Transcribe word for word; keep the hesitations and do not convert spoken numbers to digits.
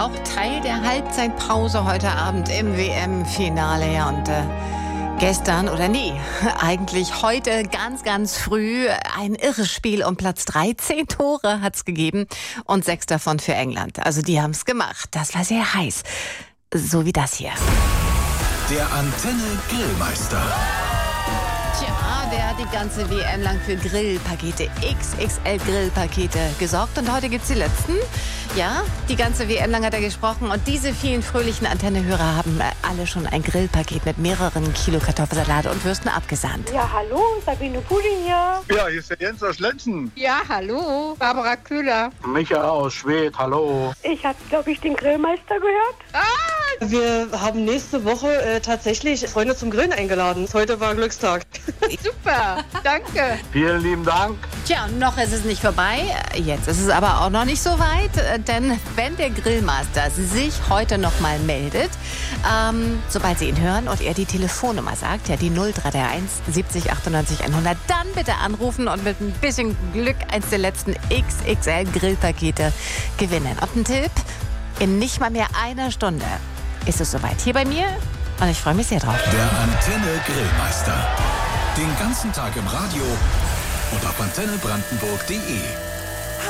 auch Teil der Halbzeitpause heute Abend im W M-Finale. Ja, und äh, gestern, oder nee, eigentlich heute ganz, ganz früh ein irres Spiel um Platz drei. Zehn Tore hat's gegeben und sechs davon für England. Also die haben's gemacht. Das war sehr heiß. So wie das hier. Der Antenne Grillmeister. Tja, der hat die ganze W M lang für Grillpakete, X X L-Grillpakete gesorgt. Und heute gibt's die letzten. Ja, die ganze W M lang hat er gesprochen. Und diese vielen fröhlichen Antennehörer haben alle schon ein Grillpaket mit mehreren Kilo Kartoffelsalat und Würsten abgesandt. Ja, hallo, Sabine Pudin hier. Ja, hier ist der Jens aus Lenzen. Ja, hallo, Barbara Köhler. Michael aus Schwedt, hallo. Ich habe, glaube ich, den Grillmeister gehört. Ah! Wir haben nächste Woche äh, tatsächlich Freunde zum Grillen eingeladen. Heute war Glückstag. Super, danke. Vielen lieben Dank. Tja, noch ist es nicht vorbei. Jetzt ist es aber auch noch nicht so weit. Denn wenn der Grillmaster sich heute noch mal meldet, ähm, sobald Sie ihn hören und er die Telefonnummer sagt, ja die null drei drei eins siebzig achtundneunzig hundert, dann bitte anrufen und mit ein bisschen Glück eins der letzten X X L-Grillpakete gewinnen. Und ein Tipp, in nicht mal mehr einer Stunde ist es soweit hier bei mir und ich freue mich sehr drauf. Der Antenne Grillmeister. Den ganzen Tag im Radio und auf antenne brandenburg punkt de.